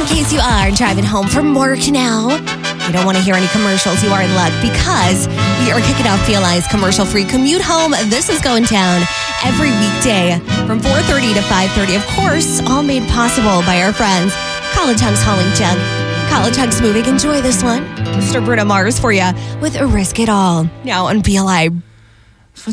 case you are driving home from work now, you don't want to hear any commercials, you are in luck because we are kicking off PLI's commercial-free commute home. This is going down every weekday from 4:30 to 5:30. Of course, all made possible by our friends, College Hunks Hauling Jug. College Hunks Moving. Enjoy this one. Mr. Bruno Mars for you with Risk It All. Now on PLI.